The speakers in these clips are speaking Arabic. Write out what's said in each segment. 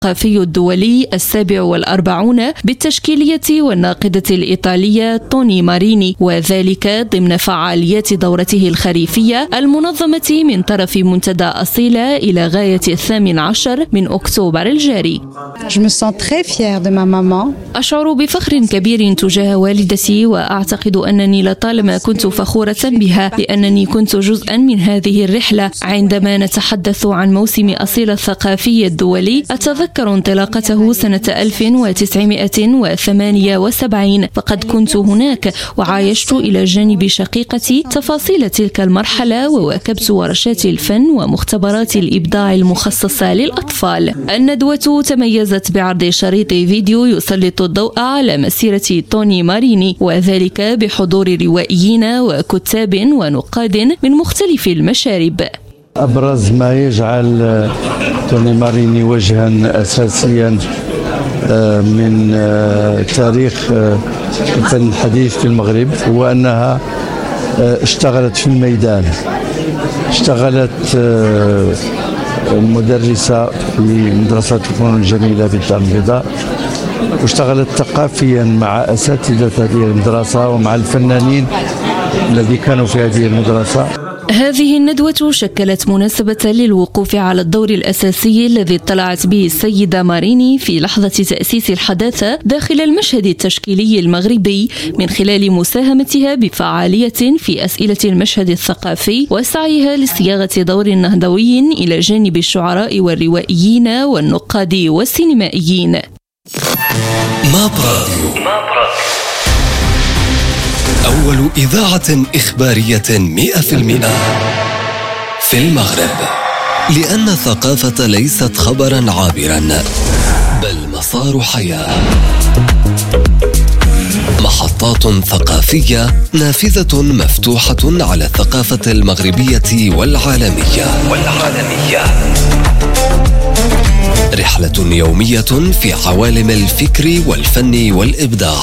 الثقافي الدولي 47 بالتشكيلية والناقدة الإيطالية توني ماريني، وذلك ضمن فعاليات دورته الخريفية المنظمة من طرف منتدى أصيلة إلى غاية 18 من أكتوبر الجاري. أشعر بفخر كبير تجاه والدتي، وأعتقد أنني لطالما كنت فخورة بها لأنني كنت جزءا من هذه الرحلة. عندما نتحدث عن موسم أصيلة الثقافي الدولي أتذكر انطلاقته سنة 1978، فقد كنت هناك وعايشت إلى جانب شقيقتي تفاصيل تلك المرحلة، وواكبت ورشات الفن ومختبرات الإبداع المخصصة للأطفال. الندوة تميزت بعرض شريط فيديو يسلط الضوء على مسيرة توني ماريني، وذلك بحضور روائيين وكتاب ونقاد من مختلف المشارب. أبرز ما يجعل توني ماريني وجها أساسيا من تاريخ الفن الحديث في المغرب هو أنها اشتغلت في الميدان، اشتغلت مدرسة في مدرسة الفنون الجميلة في الدار البيضاء، واشتغلت ثقافيا مع أساتذة هذه المدرسة ومع الفنانين الذين كانوا في هذه المدرسة. هذه الندوة شكلت مناسبة للوقوف على الدور الأساسي الذي اطلعت به السيدة ماريني في لحظة تأسيس الحداثة داخل المشهد التشكيلي المغربي من خلال مساهمتها بفعالية في أسئلة المشهد الثقافي وسعيها لصياغة دور نهضوي إلى جانب الشعراء والروائيين والنقاد والسينمائيين. أول إذاعة إخبارية 100% في المغرب، لأن الثقافة ليست خبرا عابرا بل مسار حياة. محطات ثقافية نافذة مفتوحة على الثقافة المغربية والعالمية. رحلة يومية في عوالم الفكر والفن والإبداع.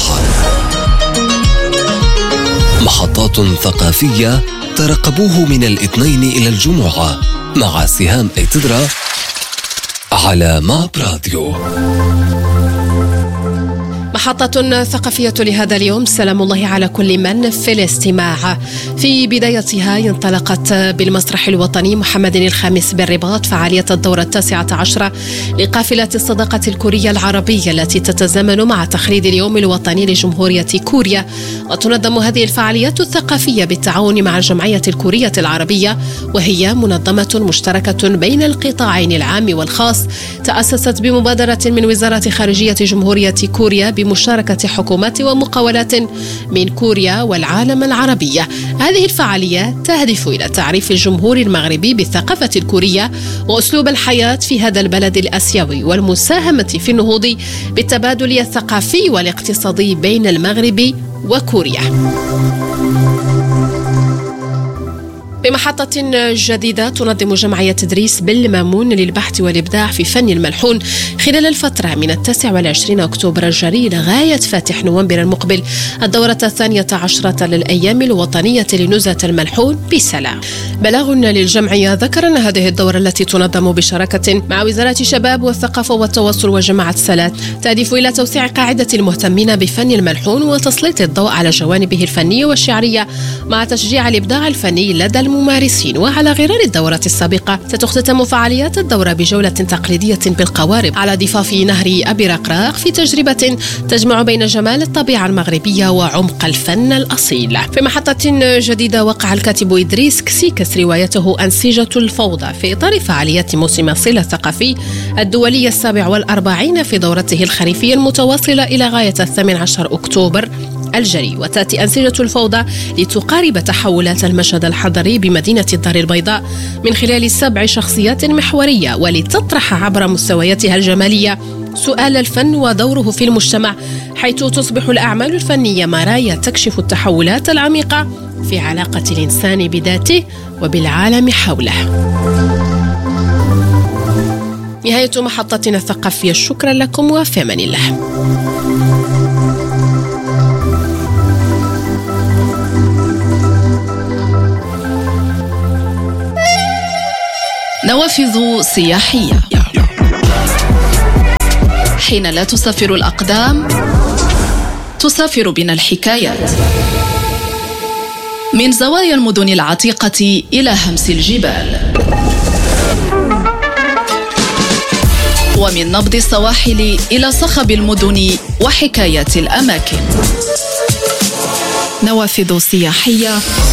محطات ثقافية ترقبوه من الاثنين إلى الجمعة مع سهام ايتدرا على ماب راديو. محطة ثقافية لهذا اليوم، سلام الله على كل من في الاستماع. في بدايتها انطلقت بالمسرح الوطني محمد الخامس بالرباط فعالية الدورة 19 لقافلة الصداقة الكورية العربية التي تتزامن مع تخليد اليوم الوطني لجمهورية كوريا. وتنظم هذه الفعاليات الثقافية بالتعاون مع الجمعية الكورية العربية، وهي منظمة مشتركة بين القطاعين العام والخاص، تأسست بمبادرة من وزارة خارجية جمهورية كوريا بمشاركة حكومات ومقاولات من كوريا والعالم العربي. هذه الفعالية تهدف إلى تعريف الجمهور المغربي بالثقافة الكورية وأسلوب الحياة في هذا البلد الآسيوي، والمساهمة في النهوض بالتبادل الثقافي والاقتصادي بين المغرب وكوريا. بمحطة جديدة تنظم جمعية تدريس بالمامون للبحث والإبداع في فن الملحون خلال الفترة من 29 أكتوبر الجاري لغاية فاتح نوفمبر المقبل الدورة 12 للأيام الوطنية لنزهة الملحون بسلام. بلاغ للجمعية ذكر أن هذه الدورة التي تنظم بشراكة مع وزارة الشباب والثقافة والتواصل وجماعة سلات تهدف إلى توسيع قاعدة المهتمين بفن الملحون وتسليط الضوء على جوانبه الفنية والشعرية مع تشجيع الإبداع الفني لدى الممارسين. وعلى غرار الدورة السابقة ستختتم فعاليات الدورة بجولة تقليدية بالقوارب على ضفاف نهر أبي رقراق في تجربة تجمع بين جمال الطبيعة المغربية وعمق الفن الأصيل. في محطة جديدة وقع الكاتب إدريس كسيكس روايته أنسجة الفوضى في إطار فعاليات موسم أصيلة الثقافي الدولي 47 في دورته الخريفية المتواصلة إلى غاية 18 أكتوبر الجري. وتأتي أنسجة الفوضى لتقارب تحولات المشهد الحضري بمدينة الدار البيضاء من خلال 7 شخصيات محورية، ولتطرح عبر مستوياتها الجمالية سؤال الفن ودوره في المجتمع، حيث تصبح الأعمال الفنية مرايا تكشف التحولات العميقة في علاقة الإنسان بذاته وبالعالم حوله. نهاية محطتنا الثقافية، شكرا لكم وفي أمان الله. نوافذ سياحية. حين لا تسافر الأقدام تسافر بنا الحكايات. من زوايا المدن العتيقة إلى همس الجبال، ومن نبض السواحل إلى صخب المدن وحكايات الأماكن. نوافذ سياحية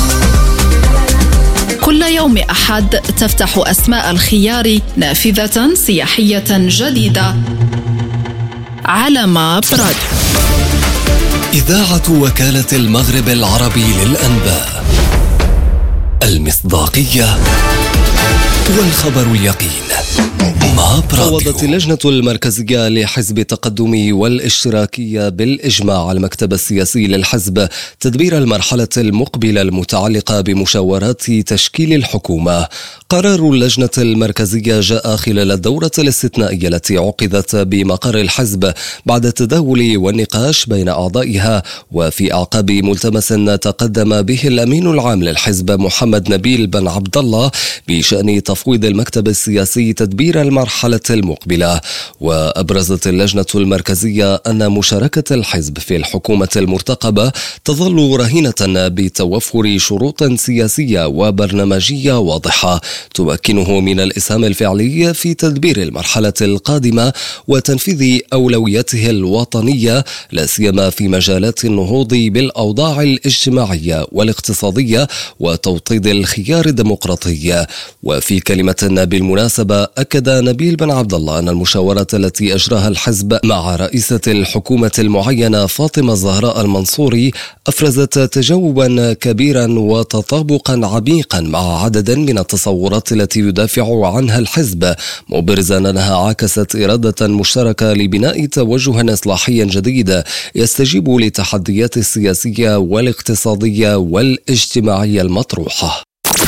كل يوم أحد تفتح أسماء الخيار نافذة سياحية جديدة على ماب راديو. إذاعة وكالة المغرب العربي للأنباء، المصداقية والخبر اليقين. فوضت اللجنة المركزية لحزب التقدم والاشتراكية بالإجماع المكتب السياسي للحزب تدبير المرحلة المقبلة المتعلقة بمشاورات تشكيل الحكومة. قرار اللجنة المركزية جاء خلال الدورة الاستثنائية التي عقدت بمقر الحزب بعد التداول والنقاش بين أعضائها، وفي أعقاب ملتمس تقدم به الأمين العام للحزب محمد نبيل بن عبد الله بشأن تفويض المكتب السياسي تدبير المرحلة المقبلة. وأبرزت اللجنة المركزية أن مشاركة الحزب في الحكومة المرتقبة تظل رهينة بتوفر شروط سياسية وبرنامجية واضحة تمكنه من الإسهام الفعلي في تدبير المرحلة القادمة وتنفيذ أولوياته الوطنية، لا سيما في مجالات النهوض بالأوضاع الاجتماعية والاقتصادية وتوطيد الخيار الديمقراطي. وفي كلمة بالمناسبة أكد نبيل بن عبد الله أن المشاورات التي أجراها الحزب مع رئيسة الحكومة المعينة فاطمة الزهراء المنصوري أفرزت تجاوبا كبيرا وتطابقا عميقا مع عدد من التصورات التي يدافع عنها الحزب، مبرزا أنها عكست إرادة مشتركة لبناء توجه إصلاحي جديد يستجيب للتحديات السياسية والاقتصادية والاجتماعية المطروحة.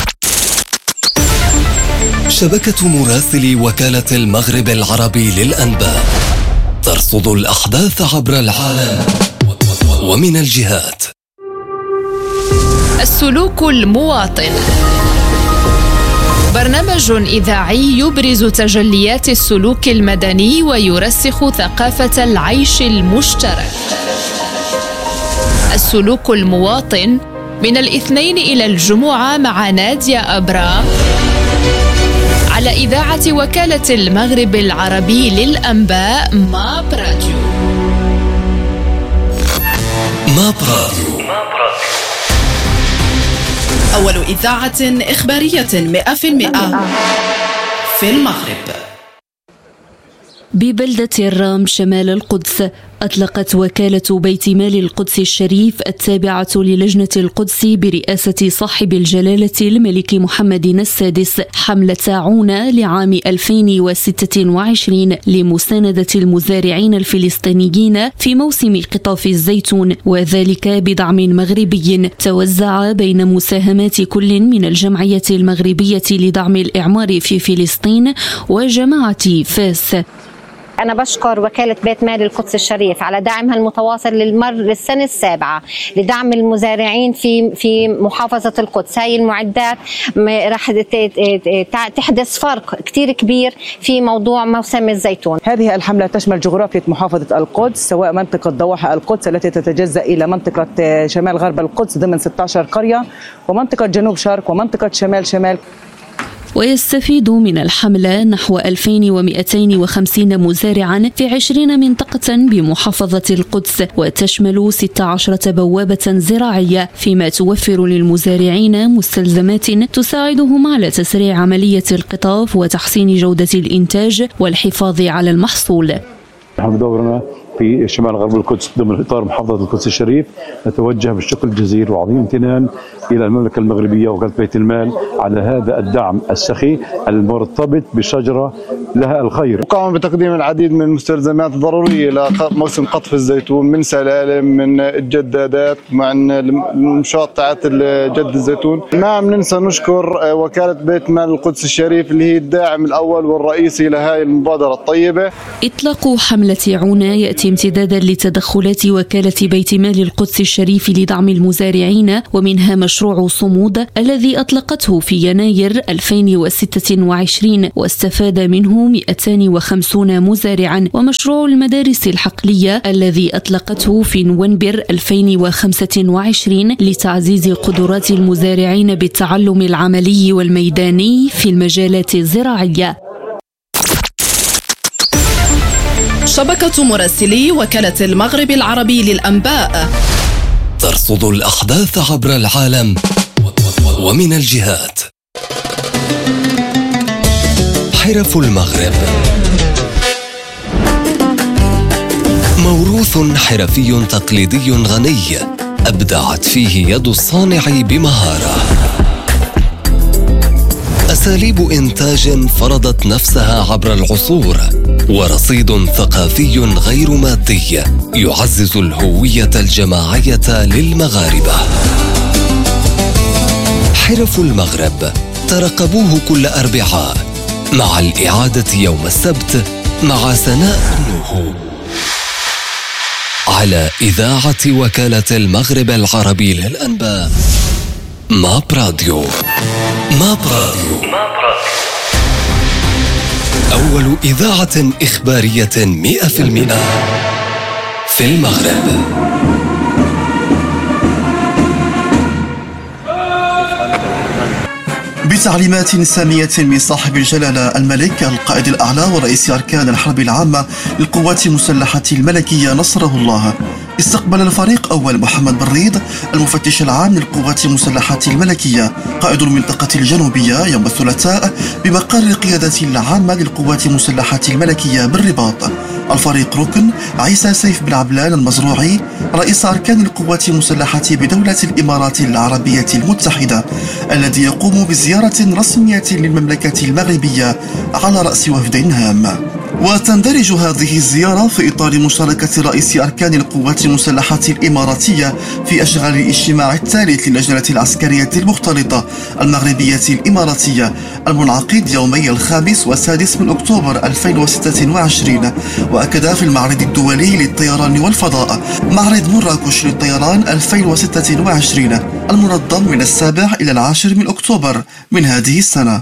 شبكة مراسلي وكالة المغرب العربي للأنباء ترصد الأحداث عبر العالم ومن الجهات. السلوك المواطن، برنامج إذاعي يبرز تجليات السلوك المدني ويرسخ ثقافة العيش المشترك. السلوك المواطن من الاثنين إلى الجمعة مع نادية أبرام على إذاعة وكالة المغرب العربي للأنباء ماب راديو. ماب راديو، أول إذاعة إخبارية 100% في المغرب. ببلدة الرام شمال القدس أطلقت وكالة بيت مال القدس الشريف التابعة للجنة القدس برئاسة صاحب الجلالة الملك محمد السادس حملة عونة لعام 2026 لمساندة المزارعين الفلسطينيين في موسم قطاف الزيتون، وذلك بدعم مغربي توزع بين مساهمات كل من الجمعية المغربية لدعم الإعمار في فلسطين وجماعة فاس. أنا بشكر وكالة بيت مال القدس الشريف على دعمها المتواصل للسنة السابعة لدعم المزارعين في محافظة القدس. هاي المعدات راح تحدث فرق كتير كبير في موضوع موسم الزيتون. هذه الحملة تشمل جغرافية محافظة القدس، سواء منطقة ضواحي القدس التي تتجزأ إلى منطقة شمال غرب القدس ضمن 16 قرية، ومنطقة جنوب شرق، ومنطقة شمال. ويستفيد من الحملة نحو 2250 مزارعا في 20 منطقة بمحافظة القدس، وتشمل 16 بوابة زراعية، فيما توفر للمزارعين مستلزمات تساعدهم على تسريع عملية القطاف وتحسين جودة الإنتاج والحفاظ على المحصول. دورنا في شمال غرب القدس ضمن إطار محافظة القدس الشريف نتوجه بالشكر الجزيل وعظيم امتنان إلى المملكة المغربية وكالة بيت المال على هذا الدعم السخي المرتبط بشجرة لها الخير. قام بتقديم العديد من المستلزمات الضرورية لموسم قطف الزيتون، من سلالم، من الجدادات، مع المنشآت تاعت جد الزيتون. ما عم ننسى نشكر وكالة بيت مال القدس الشريف اللي هي الداعم الأول والرئيسي لهذه المبادرة الطيبة. إطلاق حملة عونة يأتي امتدادا لتدخلات وكالة بيت مال القدس الشريف لدعم المزارعين، ومنها مشروع صمود الذي أطلقته في يناير 2026 واستفاد منه 250 مزارعا، ومشروع المدارس الحقلية الذي أطلقته في نوفمبر 2025 لتعزيز قدرات المزارعين بالتعلم العملي والميداني في المجالات الزراعية. شبكة مراسلي وكالة المغرب العربي للأنباء ترصد الأحداث عبر العالم ومن الجهات. حرف المغرب، موروث حرفي تقليدي غني أبدعت فيه يد الصانع بمهارة، أساليب إنتاج فرضت نفسها عبر العصور، ورصيد ثقافي غير مادي يعزز الهوية الجماعية للمغاربة. حرف المغرب ترقبوه كل أربعاء مع الإعادة يوم السبت مع سناء نوح على إذاعة وكالة المغرب العربي للأنباء. ماب راديو. أول إذاعة إخبارية 100% في المغرب. بتعليمات سامية من صاحب الجلالة الملك القائد الأعلى ورئيس أركان الحرب العامة للقوات المسلحة الملكية نصره الله، استقبل الفريق أول محمد بريد المفتش العام للقوات المسلحة الملكية قائد المنطقة الجنوبية يوم الثلاثاء بمقر القيادة العامة للقوات المسلحة الملكية بالرباط. الفريق ركن عيسى سيف بن عبلان المزروعي رئيس أركان القوات المسلحة بدولة الإمارات العربية المتحدة الذي يقوم بزيارة رسمية للمملكة المغربية على رأس وفد هام. وتندرج هذه الزيارة في إطار مشاركة رئيس أركان القوات المسلحة الإماراتية في أشغال الاجتماع الثالث للجنة العسكرية المختلطة المغربية الإماراتية المنعقد يومي 5 و6 من أكتوبر 2026. وأكد في المعرض الدولي للطيران والفضاء معرض مراكش للطيران 2026 المنظم من 7 إلى 10 من أكتوبر من هذه السنة.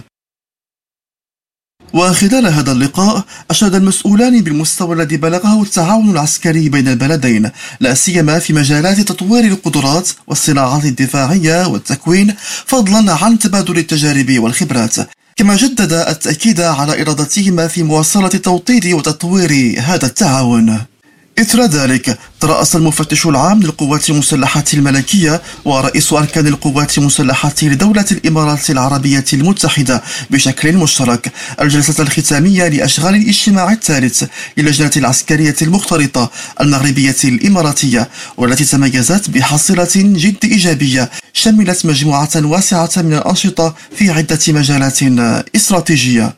وخلال هذا اللقاء أشاد المسؤولان بالمستوى الذي بلغه التعاون العسكري بين البلدين، لا سيما في مجالات تطوير القدرات والصناعات الدفاعية والتكوين، فضلا عن تبادل التجارب والخبرات. كما جدد التأكيد على إرادتهما في مواصلة توطيد وتطوير هذا التعاون. إثر ذلك ترأس المفتش العام للقوات المسلحة الملكية ورئيس أركان القوات المسلحة لدولة الإمارات العربية المتحدة بشكل مشترك الجلسة الختامية لأشغال الاجتماع الثالث للجنة العسكرية المختلطة المغربية الإماراتية، والتي تميزت بحصيلة جد إيجابية شملت مجموعة واسعة من الأنشطة في عدة مجالات استراتيجية.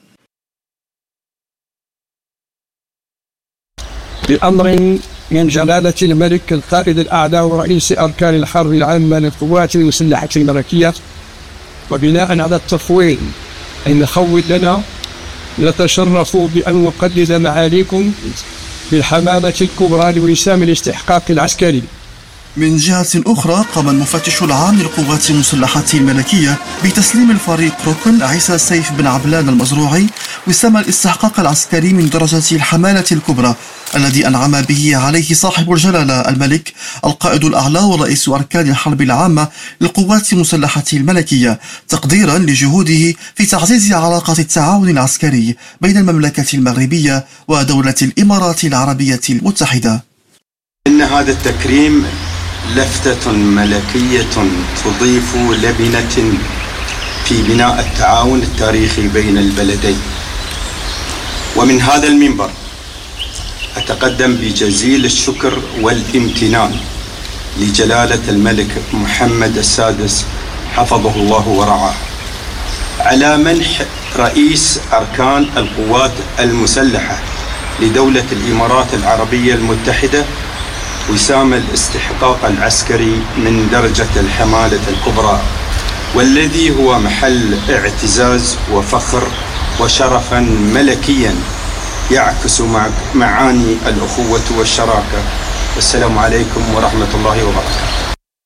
بأمر من جلالة الملك القائد الأعلى ورئيس أركان الحرب العامة للقوات المسلحة الملكية، وبناء على التفويض المخول لنا، نتشرف بأن نقدد معاليكم بالحمامة الكبرى لوسام الاستحقاق العسكري. من جهة أخرى قام المفتش العام للقوات المسلحة الملكية بتسليم الفريق ركن عيسى سيف بن عبلان المزروعي وسام الاستحقاق العسكري من درجة الحمالة الكبرى الذي أنعم به عليه صاحب الجلالة الملك القائد الأعلى ورئيس أركان الحرب العامة للقوات المسلحة الملكية، تقديرا لجهوده في تعزيز علاقات التعاون العسكري بين المملكة المغربية ودولة الإمارات العربية المتحدة. إن هذا التكريم لفتة ملكية تضيف لبنة في بناء التعاون التاريخي بين البلدين. ومن هذا المنبر أتقدم بجزيل الشكر والامتنان لجلالة الملك محمد السادس حفظه الله ورعاه على منح رئيس أركان القوات المسلحة لدولة الإمارات العربية المتحدة وسام الاستحقاق العسكري من درجة الحمالة الكبرى، والذي هو محل اعتزاز وفخر وشرفا ملكيا يعكس معاني الأخوة والشراكة. والسلام عليكم ورحمة الله وبركاته.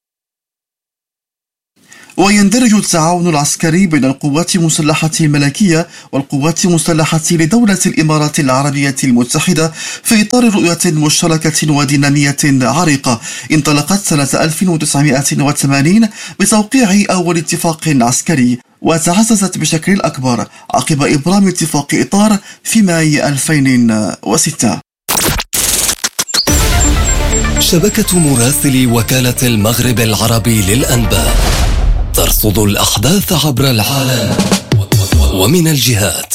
ويندرج التعاون العسكري بين القوات المسلحة الملكية والقوات المسلحة لدولة الإمارات العربية المتحدة في إطار رؤية مشتركة ودينامية عريقة انطلقت سنة 1980 بتوقيع أول اتفاق عسكري، وتعززت بشكل أكبر عقب إبرام اتفاق إطار في ماي 2006. شبكة مراسلي وكالة المغرب العربي للأنباء ترصد الأحداث عبر العالم ومن الجهات،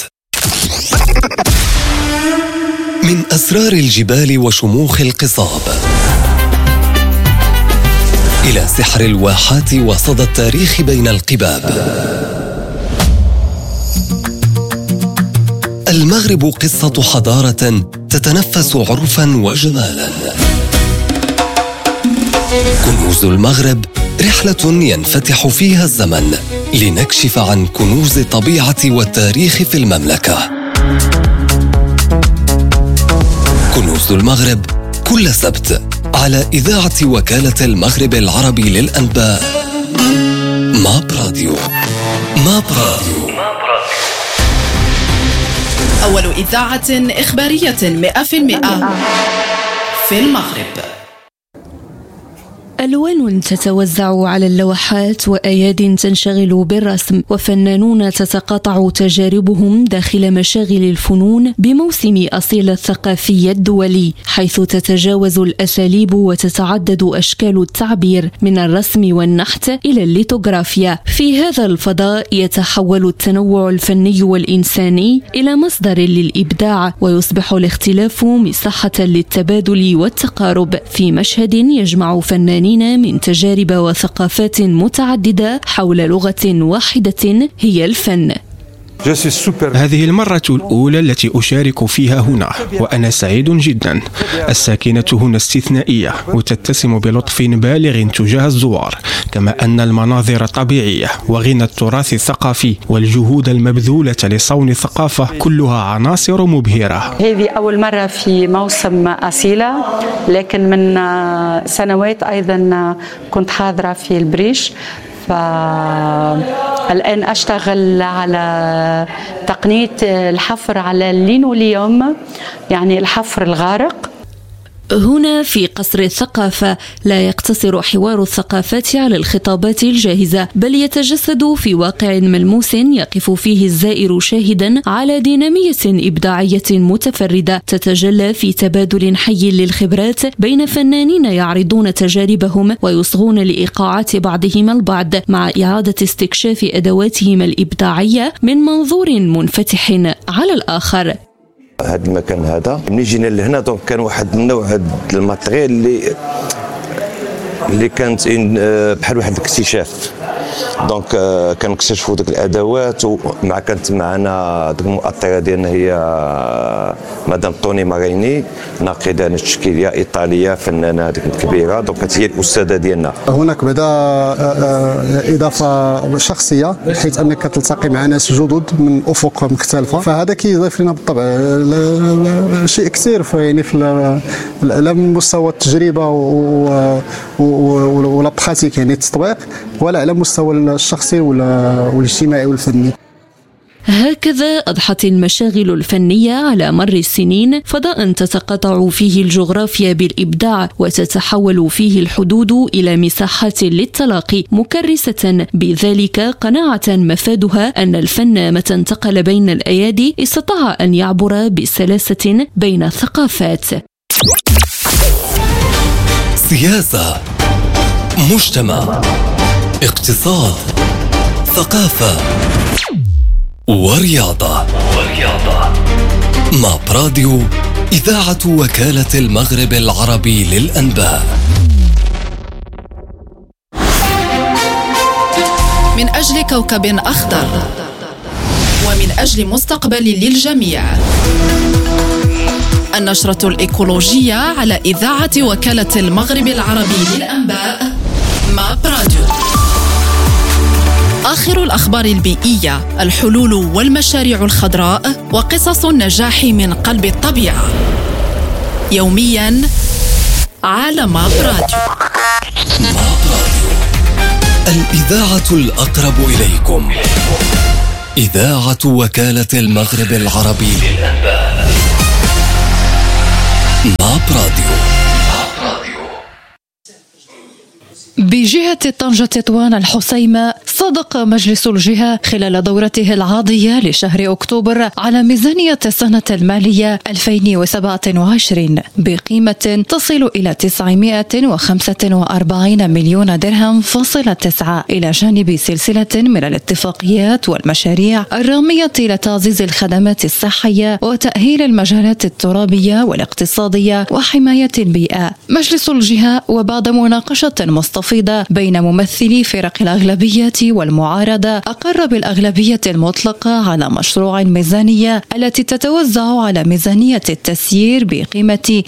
من أسرار الجبال وشموخ القصاب إلى سحر الواحات وصدى التاريخ بين القباب. المغرب قصة حضارة تتنفس عرفا وجمالا. كنوز المغرب رحلة ينفتح فيها الزمن لنكشف عن كنوز الطبيعة والتاريخ في المملكة. كنوز المغرب كل سبت على إذاعة وكالة المغرب العربي للأنباء. ماب راديو. أول إذاعة إخبارية 100% في المغرب. ألوان تتوزع على اللوحات وأياد تنشغل بالرسم، وفنانون تتقاطع تجاربهم داخل مشاغل الفنون بموسم أصيل الثقافي الدولي، حيث تتجاوز الأساليب وتتعدد أشكال التعبير من الرسم والنحت إلى الليتوغرافيا. في هذا الفضاء يتحول التنوع الفني والإنساني إلى مصدر للإبداع، ويصبح الاختلاف مساحة للتبادل والتقارب في مشهد يجمع فنانين من تجارب وثقافات متعددة حول لغة واحدة هي الفن. هذه المرة الأولى التي أشارك فيها هنا، وأنا سعيد جدا. الساكنة هنا استثنائية وتتسم بلطف بالغ تجاه الزوار، كما أن المناظر طبيعية، وغنى التراث الثقافي والجهود المبذولة لصون الثقافة كلها عناصر مبهرة. هذه أول مرة في موسم أصيلة، لكن من سنوات أيضا كنت حاضرة في البريش، فالآن أشتغل على تقنية الحفر على اللينوليوم، يعني الحفر الغارق. هنا في قصر الثقافة لا يقتصر حوار الثقافات على الخطابات الجاهزة، بل يتجسد في واقع ملموس يقف فيه الزائر شاهدا على دينامية إبداعية متفردة تتجلى في تبادل حي للخبرات بين فنانين يعرضون تجاربهم ويصغون لإيقاعات بعضهم البعض، مع إعادة استكشاف أدواتهم الإبداعية من منظور منفتح على الآخر. هذا المكان هذا ملي جينا لهنا دونك كان واحد النوع الماتريال اللي كانت بحال واحد الاكتشاف، دونك كنكتشفوا ديك الادوات، ومع كانت معنا ديك المؤطره ديالنا هي مدام طوني ماريني، ناقده تشكيليه ايطاليه فنانه هذيك كبيره، دونك هي الاستاذه ديالنا. هناك بعدا اضافه شخصيه، حيث انك تلتقي مع ناس جدد من افق مختلفه، فهذا كيضيف لنا بالطبع شيء كثير يعني في لا من مستوى التجربه ولا براتيك يعني التطبيق، ولا على مستوى الشخصي والاجتماعي والفني. هكذا أضحت المشاغل الفنية على مر السنين فضاء تتقاطع فيه الجغرافيا بالإبداع، وتتحول فيه الحدود إلى مساحات للتلاقي، مكرسة بذلك قناعة مفادها أن الفن متى انتقل بين الأيادي استطاع أن يعبر بسلاسة بين الثقافات. سياسة، مجتمع، اقتصاد، ثقافة ورياضة. ماب راديو، إذاعة وكالة المغرب العربي للأنباء. من أجل كوكب أخضر ومن أجل مستقبل للجميع. النشرة الإيكولوجية على إذاعة وكالة المغرب العربي للأنباء. ماب راديو. آخر الأخبار البيئية، الحلول والمشاريع الخضراء وقصص النجاح من قلب الطبيعة. يومياً على ماب راديو. الإذاعة الأقرب إليكم، إذاعة وكالة المغرب العربي للأنباء. ماب راديو. بجهة طنجة تطوان الحسيمة، صادق مجلس الجهة خلال دورته العاضية لشهر أكتوبر على ميزانية السنة المالية 2027 بقيمة تصل إلى 945 مليون درهم فاصلة 9، إلى جانب سلسلة من الاتفاقيات والمشاريع الرامية لتعزيز الخدمات الصحية وتأهيل المجالات الترابية والاقتصادية وحماية البيئة. مجلس الجهة وبعد مناقشة مستفيضة بين ممثلي فرق الأغلبية والمعارضة، أقر بالأغلبية المطلقة على مشروع الميزانية التي تتوزع على ميزانية التسيير بقيمة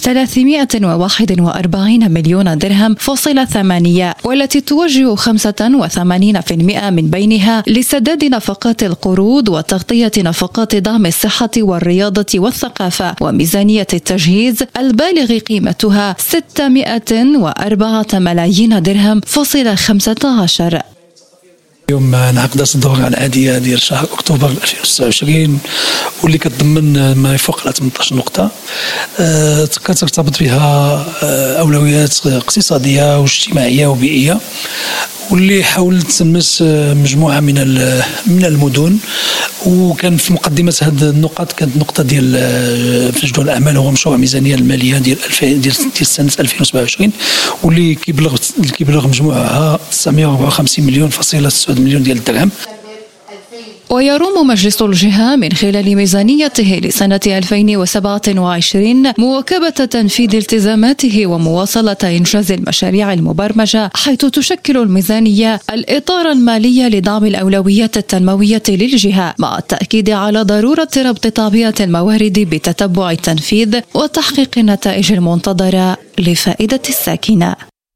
341 مليون درهم فاصلة 8، والتي توجه 85% من بينها لسداد نفقات القروض وتغطية نفقات دعم الصحة والرياضة والثقافة، وميزانية التجهيز البالغ قيمتها 604 ملايين درهم فاصلة 15. اليوم انعقدت الدورة العادية ديال شهر أكتوبر 2026 واللي كتضمن ما يفوق على 18 نقطة كترتبط بها أولويات اقتصادية واجتماعية وبيئية، واللي حاولت تلمس مجموعة من المدن. وكان في مقدمة هذه النقط كانت نقطة ديال في جدول الأعمال هو مشروع ميزانية المالية ديال سنة 2027 واللي كيبلغ مجموعها 954 مليون فاصلة 9 مليون ديال الدرهم. ويروم مجلس الجهة من خلال ميزانيته لسنة 2027 مواكبة تنفيذ التزاماته ومواصلة إنجاز المشاريع المبرمجة، حيث تشكل الميزانية الإطار المالي لدعم الأولويات التنموية للجهة، مع التأكيد على ضرورة ربط طبيعة الموارد بتتبع التنفيذ وتحقيق النتائج المنتظرة لفائدة الساكنة.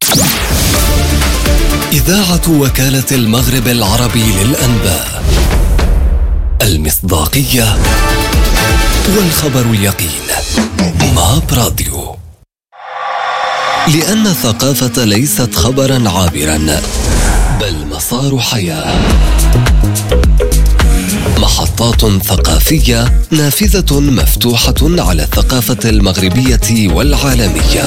إذاعة وكالة المغرب العربي للأنباء، المصداقية والخبر اليقين. ماب راديو، لأن الثقافة ليست خبرا عابرا بل مسار حياة. محطات ثقافية نافذة مفتوحة على الثقافة المغربية والعالمية.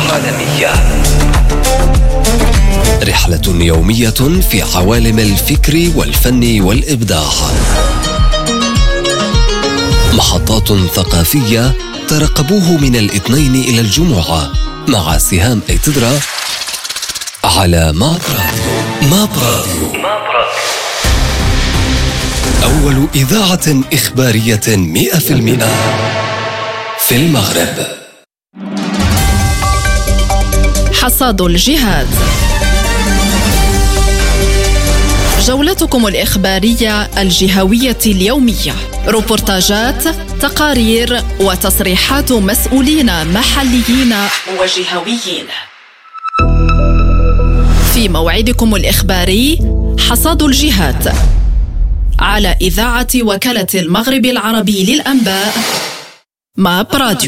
رحلة يومية في عوالم الفكر والفن والإبداع. محطات ثقافية ترقبوه من الاثنين إلى الجمعة مع سهام ايتدرا على ماب راديو. أول إذاعة إخبارية 100% في المغرب. حصاد الجهاد، جولتكم الإخبارية الجهوية اليومية، روبورتاجات، تقارير وتصريحات مسؤولين محليين وجهويين. في موعدكم الإخباري حصاد الجهاد على إذاعة وكالة المغرب العربي للأنباء ماب راديو.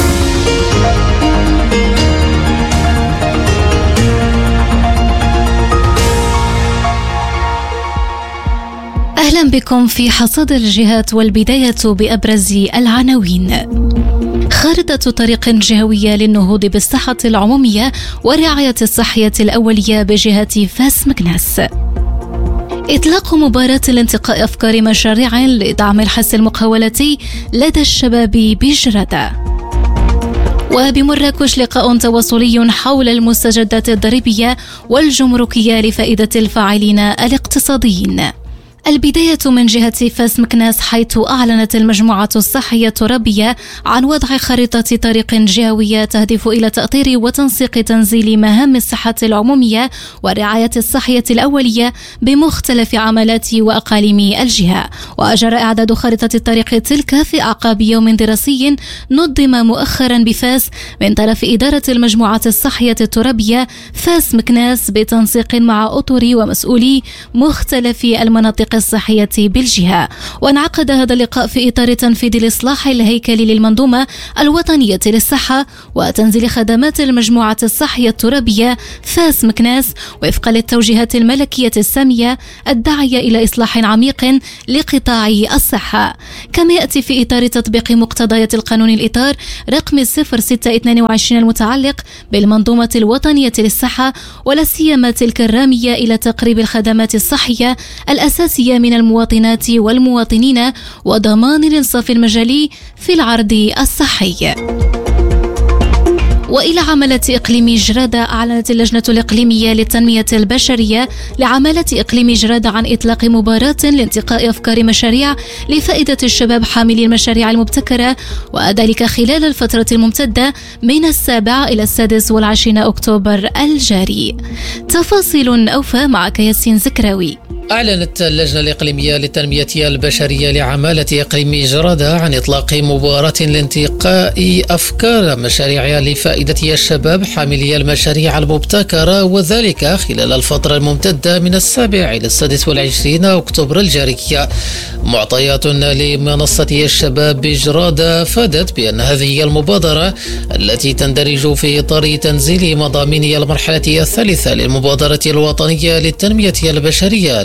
أهلا بكم في حصاد الجهات، والبداية بأبرز العناوين. خارطة طريق جهوية للنهوض بالصحة العمومية والرعاية الصحية الأولية بجهة فاس مكناس. إطلاق مباراة لانتقاء أفكار مشاريع لدعم الحس المقاولتي لدى الشباب بجردة. وبمراكش لقاء تواصلي حول المستجدات الضريبية والجمركية لفائدة الفاعلين الاقتصاديين. البداية من جهة فاس مكناس، حيث أعلنت المجموعة الصحية الترابية عن وضع خريطة طريق جهوية تهدف إلى تأطير وتنسيق تنزيل مهام الصحة العمومية والرعاية الصحية الأولية بمختلف عملات وأقاليم الجهة. وجرى إعداد خريطة الطريق تلك في أعقاب يوم دراسي نظم مؤخرا بفاس من طرف إدارة المجموعة الصحية الترابية فاس مكناس بالتنسيق مع أطر ومسؤولي مختلف المناطق الصحية بالجهة. وانعقد هذا اللقاء في إطار تنفيذ الإصلاح الهيكلي للمنظومة الوطنية للصحة وتنزيل خدمات المجموعة الصحية الترابية فاس مكناس وفقا للتوجيهات الملكية السامية الداعية إلى إصلاح عميق لقطاع الصحة. كما يأتي في إطار تطبيق مقتضيات القانون الإطار رقم 0622 المتعلق بالمنظومة الوطنية للصحة، ولا سيما تلك الرامية إلى تقريب الخدمات الصحية الأساسية من المواطنات والمواطنين وضمان الإنصاف المجالي في العرض الصحي. وإلى عملة إقليم جرادة، أعلنت اللجنة الإقليمية للتنمية البشرية لعملة إقليم جرادة عن إطلاق مباراة لانتقاء أفكار مشاريع لفائدة الشباب حاملي المشاريع المبتكرة، وذلك خلال الفترة الممتدة من 7 إلى 26 أكتوبر الجاري. تفاصيل أوفى معك ياسين زكراوي. أعلنت اللجنة الإقليمية للتنمية البشرية لعمالة إقليم جرادة عن إطلاق مباراة لانتقاء أفكار مشاريع لفائدة الشباب حاملي المشاريع المبتكرة، وذلك خلال الفترة الممتدة من 7 إلى 26 أكتوبر الجارية. معطيات لمنصة الشباب بجرادة فادت بأن هذه المبادرة التي تندرج في إطار تنزيل مضامين المرحلة الثالثة للمبادرة الوطنية للتنمية البشرية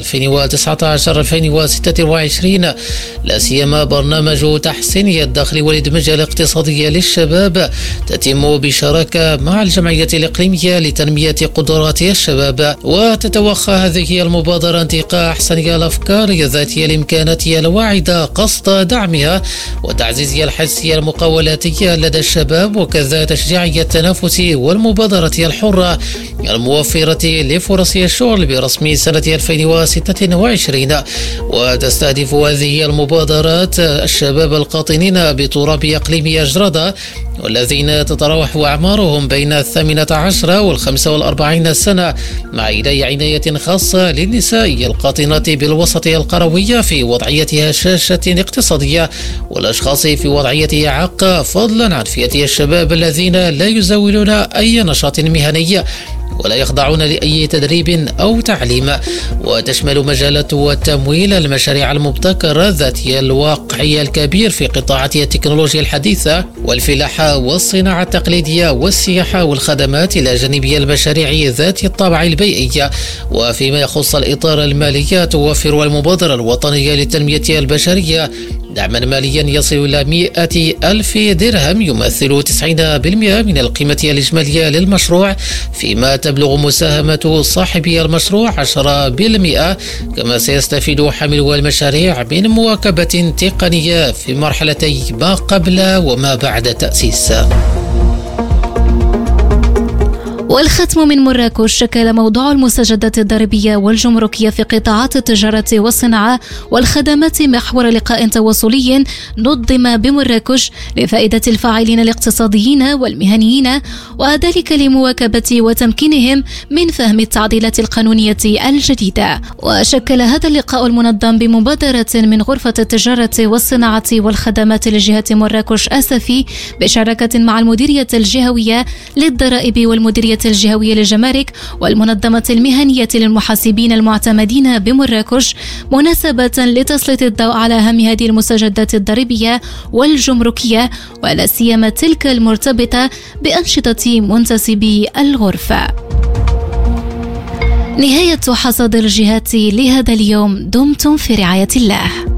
2019-2026، لا سيما برنامج تحسين الدخل والإدماج الاقتصادي للشباب، تتم بشراكة مع الجمعية الإقليمية لتنمية قدرات الشباب. وتتوخى هذه المبادرة انتقاء أحسن الأفكار ذاتية الإمكانات الواعدة قصد دعمها وتعزيز الحسية المقاولاتية لدى الشباب، وكذا تشجيع التنافس والمبادرة الحرة الموفرة لفرص الشغل برسم سنة 2026. وتستهدف هذه المبادرات الشباب القاطنين بتراب إقليم جرادة والذين تتراوح أعمارهم بين 18 و45 سنة، مع إلى عناية خاصة للنساء القاطنات بالوسط القروي في وضعية هشاشة اقتصادية، والأشخاص في وضعية إعاقة، فضلا عن فئة الشباب الذين لا يزاولون أي نشاط مهني ولا يخضعون لأي تدريب أو تعليم. وتشمل مجالات التمويل المشاريع المبتكرة ذاتية الواقعية الكبير في قطاعات التكنولوجيا الحديثة والفلاحة والصناعة التقليدية والسياحة والخدمات، إلى جانب المشاريع ذات الطابع البيئي. وفيما يخص الإطار المالي، توفر المبادرة الوطنية للتنمية البشرية دعما ماليا يصل إلى 100,000 درهم يمثل 90% من القيمة الإجمالية للمشروع، فيما تبلغ مساهمة صاحب المشروع 10%. كما سيستفيد حاملو المشاريع من مواكبة تقنية في مرحلتي ما قبل وما بعد تأسيس. والختم من مراكش، شكل موضوع المستجدات الضريبية والجمركية في قطاعات التجارة والصناعة والخدمات محور لقاء تواصلي نظم بمراكش لفائدة الفاعلين الاقتصاديين والمهنيين، وذلك لمواكبة وتمكينهم من فهم التعديلات القانونية الجديدة. وشكل هذا اللقاء المنظم بمبادرة من غرفة التجارة والصناعة والخدمات لجهة مراكش أسفي بشراكة مع المديرية الجهوية للضرائب والمديرية الجهوية للجمارك والمنظمة المهنية للمحاسبين المعتمدين بمراكش، مناسبة لتسليط الضوء على أهم هذه المستجدات الضريبية والجمركية، ولا سيما تلك المرتبطة بأنشطة منتسبي الغرفة. نهاية حصاد الجهات لهذا اليوم، دمتم في رعاية الله.